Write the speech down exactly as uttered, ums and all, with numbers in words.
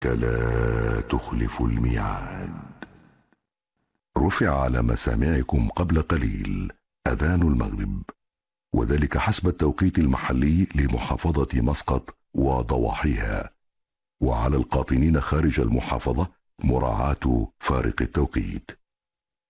لا تخلف الميعاد. رفع على مسامعكم قبل قليل أذان المغرب، وذلك حسب التوقيت المحلي لمحافظة مسقط وضواحيها، وعلى القاطنين خارج المحافظة مراعاة فارق التوقيت.